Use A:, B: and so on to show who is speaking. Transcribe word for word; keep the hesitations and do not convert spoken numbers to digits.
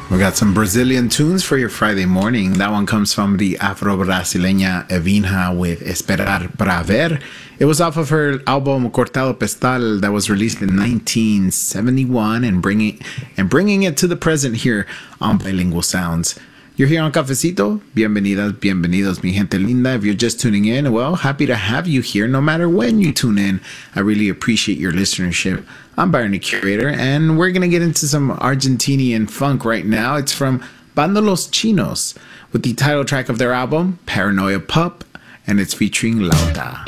A: We got some Brazilian tunes for your Friday morning. That one comes from the Afro-Brasileña Evinha with Esperar Para Ver. It was off of her album Cortado Pestal that was released in nineteen seventy-one and bringing and bringing it to the present here on Bilingual Sounds. You're here on Cafecito. Bienvenidas, bienvenidos, mi gente linda. If you're just tuning in, well, happy to have you here no matter when you tune in. I really appreciate your listenership. I'm Byron the Curator, and we're going to get into some Argentinian funk right now. It's from Banda Los Chinos with the title track of their album, Paranoia Pup, and it's featuring Lauta.